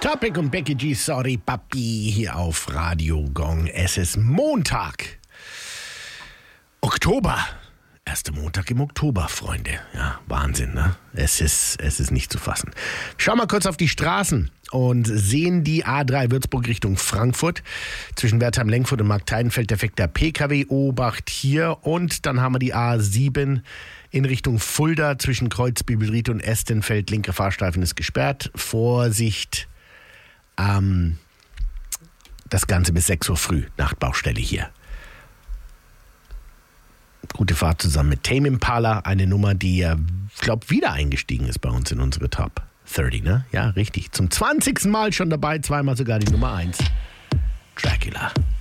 Topic und Becky G, sorry Papi, hier auf Radio Gong. Es ist Montag. Oktober. Erster Montag im Oktober, Freunde. Ja, Wahnsinn, ne? Es ist nicht zu fassen. Schau mal kurz auf die Straßen und sehen die A3 Würzburg Richtung Frankfurt. Zwischen Wertheim-Lenkfurt und Markteidenfeld defekter PKW. Obacht hier. Und dann haben wir die A7 in Richtung Fulda. Zwischen Kreuz, Bibelried und Estenfeld. Linker Fahrstreifen ist gesperrt. Vorsicht. Das Ganze bis 6 Uhr früh. Nachtbaustelle hier. Gute Fahrt zusammen mit Tame Impala, eine Nummer, die, glaube wieder eingestiegen ist bei uns in unsere Top 30, ne? Ja, richtig. Zum 20. Mal schon dabei, zweimal sogar die Nummer 1. Dracula.